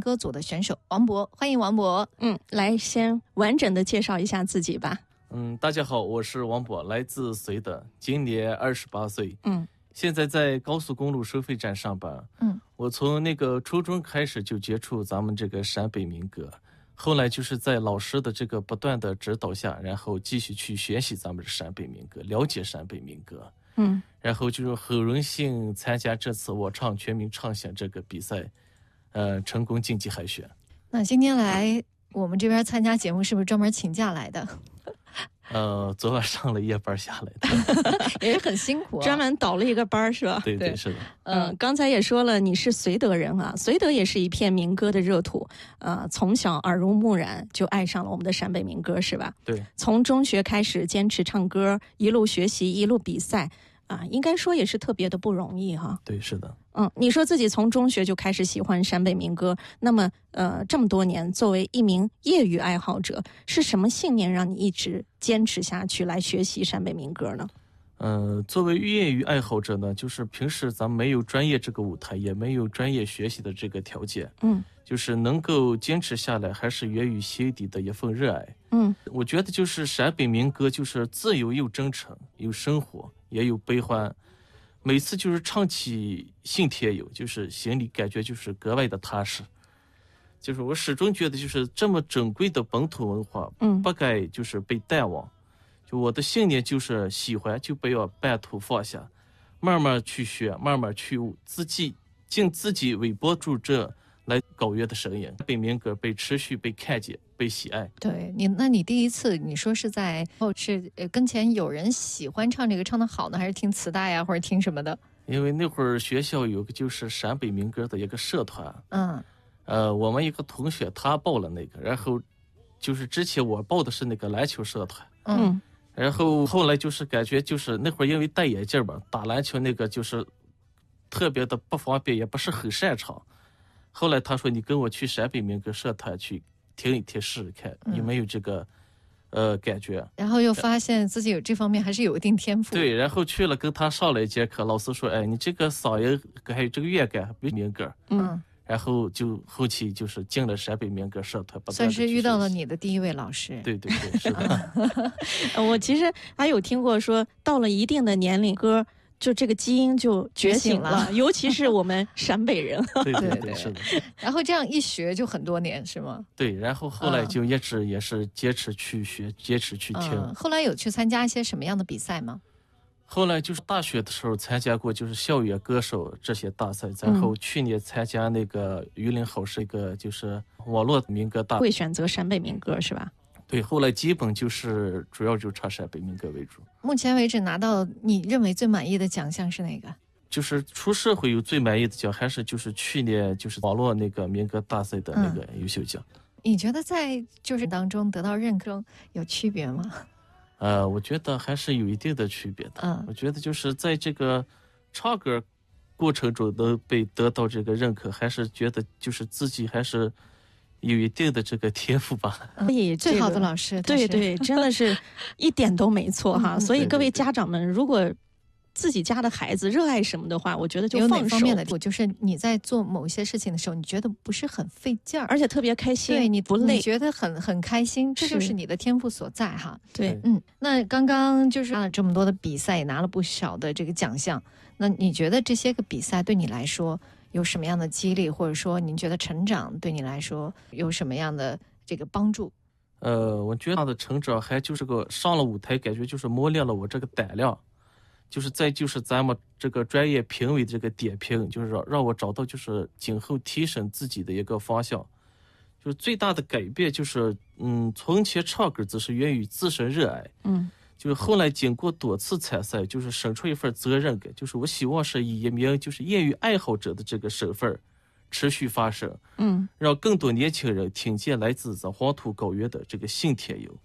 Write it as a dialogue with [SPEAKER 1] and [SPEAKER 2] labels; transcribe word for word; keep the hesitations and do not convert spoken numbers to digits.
[SPEAKER 1] 歌组的选手王博，欢迎王博。
[SPEAKER 2] 嗯，来先完整的介绍一下自己吧。
[SPEAKER 3] 嗯，大家好，我是王博，来自绥德，今年二十八岁。
[SPEAKER 2] 嗯，
[SPEAKER 3] 现在在高速公路收费站上班。
[SPEAKER 1] 嗯，
[SPEAKER 3] 我从那个初中开始就接触咱们这个陕北民歌，后来就是在老师的这个不断的指导下，然后继续去学习咱们的陕北民歌，了解陕北民歌。
[SPEAKER 2] 嗯，
[SPEAKER 3] 然后就是很荣幸参加这次我唱全民唱响这个比赛，呃，成功晋级海选。
[SPEAKER 1] 那今天来我们这边参加节目，是不是专门请假来的？
[SPEAKER 3] 呃，昨晚上了夜班下来的，
[SPEAKER 1] 也是很辛苦、啊，
[SPEAKER 2] 专门倒了一个班是吧？
[SPEAKER 3] 对对是的。
[SPEAKER 2] 嗯、呃，刚才也说了，你是绥德人啊，绥德也是一片民歌的热土，呃，从小耳濡目染就爱上了我们的陕北民歌是吧？
[SPEAKER 3] 对，
[SPEAKER 2] 从中学开始坚持唱歌，一路学习，一路比赛。啊，应该说也是特别的不容易哈。
[SPEAKER 3] 对，是的。
[SPEAKER 2] 嗯，你说自己从中学就开始喜欢陕北民歌，那么呃，这么多年作为一名业余爱好者，是什么信念让你一直坚持下去来学习陕北民歌呢？
[SPEAKER 3] 嗯、呃，作为业余爱好者呢，就是平时咱们没有专业这个舞台，也没有专业学习的这个条件，
[SPEAKER 2] 嗯，
[SPEAKER 3] 就是能够坚持下来，还是源于心底的一份热爱。
[SPEAKER 2] 嗯，
[SPEAKER 3] 我觉得就是陕北民歌，就是自由又真诚，有生活，也有悲欢。每次就是唱起心田有，就是心里感觉就是格外的踏实。就是我始终觉得，就是这么珍贵的本土文化，
[SPEAKER 2] 嗯，
[SPEAKER 3] 不该就是被淡忘。就我的信念就是喜欢就不要半途放下，慢慢去学，慢慢去悟，自己尽自己微薄之这来高跃的声音，被民歌被持续被看见，被喜爱。
[SPEAKER 1] 对你，那你第一次你说是在后是呃跟前有人喜欢唱这个唱得好呢，还是听磁带呀，或者听什么的？
[SPEAKER 3] 因为那会儿学校有个就是陕北民歌的一个社团，
[SPEAKER 1] 嗯，
[SPEAKER 3] 呃，我们一个同学他报了那个，然后就是之前我报的是那个篮球社团，
[SPEAKER 2] 嗯，
[SPEAKER 3] 然后后来就是感觉就是那会儿因为戴眼镜吧，打篮球那个就是特别的不方便，也不是很擅长。后来他说你跟我去陕北民歌社团去听一听试试看有没有这个、嗯、呃感觉，
[SPEAKER 1] 然后又发现自己有这方面还是有一定天赋。
[SPEAKER 3] 对，然后去了跟他上了一节课，老师说哎你这个嗓音还有这个乐感比民歌，
[SPEAKER 1] 嗯，
[SPEAKER 3] 然后就后期就是进了陕北民歌社团，
[SPEAKER 1] 算是遇到了你的第一位老师。
[SPEAKER 3] 对对对，是的。
[SPEAKER 2] 我其实还有听过说，到了一定的年龄，歌就这个基因就觉醒了，
[SPEAKER 1] 觉醒了
[SPEAKER 2] 尤其是我们陕北人。
[SPEAKER 3] 对对
[SPEAKER 1] 对
[SPEAKER 3] 对，是的。
[SPEAKER 1] 然后这样一学就很多年，是吗？
[SPEAKER 3] 对，然后后来就一直也是坚持去学，坚持去听、
[SPEAKER 1] 嗯。后来有去参加一些什么样的比赛吗？
[SPEAKER 3] 后来就是大学的时候参加过就是校园歌手这些大赛，然后去年参加那个榆林好是一个就是网络民歌大，
[SPEAKER 2] 会选择陕北民歌是吧？
[SPEAKER 3] 对，后来基本就是主要就唱陕北民歌为主。
[SPEAKER 1] 目前为止拿到你认为最满意的奖项是哪个？
[SPEAKER 3] 就是出社会有最满意的奖，还是就是去年就是网络那个民歌大赛的那个优秀奖、
[SPEAKER 1] 嗯、你觉得在就是当中得到认可有区别吗？
[SPEAKER 3] 呃，我觉得还是有一定的区别的。
[SPEAKER 1] 嗯，
[SPEAKER 3] 我觉得就是在这个唱歌过程中能被得到这个认可，还是觉得就是自己还是有一定的这个天赋吧。
[SPEAKER 1] 嗯、最好的老师，
[SPEAKER 2] 对对，真的是一点都没错哈。所以各位家长们，如果自己家的孩子热爱什么的话，我觉得就放手。
[SPEAKER 1] 有哪方面的，就是你在做某些事情的时候，你觉得不是很费劲儿，
[SPEAKER 2] 而且特别开心，
[SPEAKER 1] 对你
[SPEAKER 2] 不累，
[SPEAKER 1] 你觉得很很开心，这就是你的天赋所在哈。
[SPEAKER 2] 对，
[SPEAKER 1] 嗯，那刚刚就是拿了这么多的比赛，也拿了不少的这个奖项。那你觉得这些个比赛对你来说有什么样的激励，或者说您觉得成长对你来说有什么样的这个帮助？
[SPEAKER 3] 呃，我觉得他的成长还就是个上了舞台，感觉就是磨练了我这个胆量。就是再就是咱们这个专业评委的这个点评，就是让让我找到就是今后提升自己的一个方向。就是最大的改变就是，嗯，从前唱歌只是源于自身热爱，
[SPEAKER 2] 嗯，
[SPEAKER 3] 就是后来经过多次参赛，就是生出一份责任感，就是我希望是以一名就是业余爱好者的这个身份持续发声，
[SPEAKER 2] 嗯，
[SPEAKER 3] 让更多年轻人听见来自咱黄土高原的这个信天游。